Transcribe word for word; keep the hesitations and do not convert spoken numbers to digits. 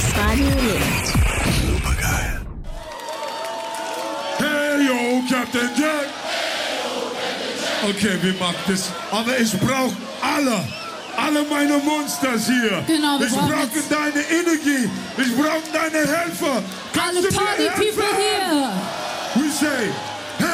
Das Radio lebt. Supergeil. Hey, yo, Captain Jack. Okay, wir machen das. Aber ich brauche alle. Alle meine Monsters hier. Genau, wir ich brauchen brauche jetzt deine Energie. Ich brauche deine Helfer. Kannst alle du mir Party helfen? people hier. We say